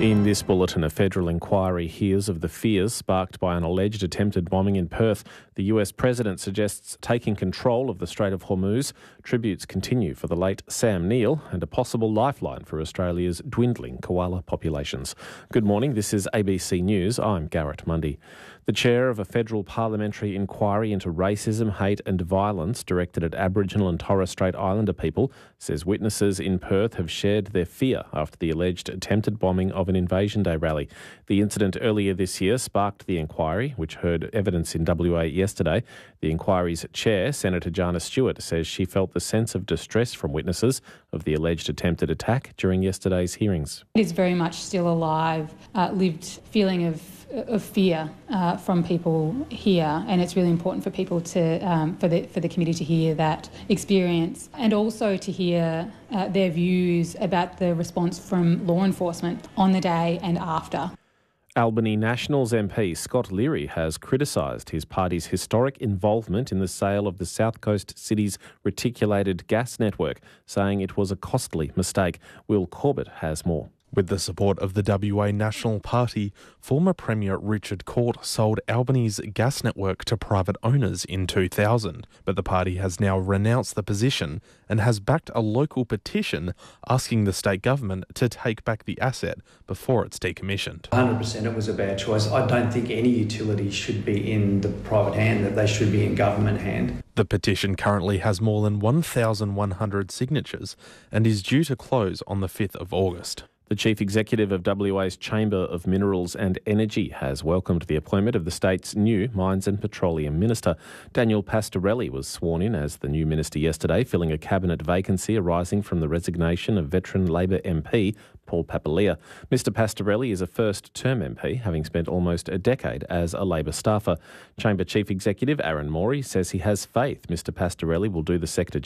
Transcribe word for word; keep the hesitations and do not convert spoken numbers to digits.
In this bulletin, a federal inquiry hears of the fears sparked by an alleged attempted bombing in Perth. The U S president suggests taking control of the Strait of Hormuz. Tributes continue for the late Sam Neill and a possible lifeline for Australia's dwindling koala populations. Good morning, this is A B C News. I'm Garrett Mundy. The chair of a federal parliamentary inquiry into racism, hate and violence directed at Aboriginal and Torres Strait Islander people says witnesses in Perth have shared their fear after the alleged attempted bombing of an Invasion Day rally. The incident earlier this year sparked the inquiry, which heard evidence in W A yesterday. The inquiry's chair, Senator Jana Stewart, says she felt the sense of distress from witnesses of the alleged attempted attack during yesterday's hearings. It is very much still alive, uh, lived feeling of of fear uh, from people here, and it's really important for people to, um, for the for the committee to hear that experience, and also to hear uh, their views about the response from law enforcement on the day and after. Albany Nationals M P Scott Leary has criticised his party's historic involvement in the sale of the South Coast City's reticulated gas network, saying it was a costly mistake. Will Corbett has more. With the support of the W A National Party, former Premier Richard Court sold Albany's gas network to private owners in two thousand, but the party has now renounced the position and has backed a local petition asking the state government to take back the asset before it's decommissioned. one hundred percent it was a bad choice. I don't think any utility should be in the private hand, that they should be in government hand. The petition currently has more than one thousand one hundred signatures and is due to close on the fifth of August. The Chief Executive of W A's Chamber of Minerals and Energy has welcomed the appointment of the state's new Mines and Petroleum Minister. Daniel Pastorelli was sworn in as the new minister yesterday, filling a cabinet vacancy arising from the resignation of veteran Labor M P Paul Papalia. Mister Pastorelli is a first-term M P, having spent almost a decade as a Labor staffer. Chamber Chief Executive Aaron Morey says he has faith Mister Pastorelli will do the sector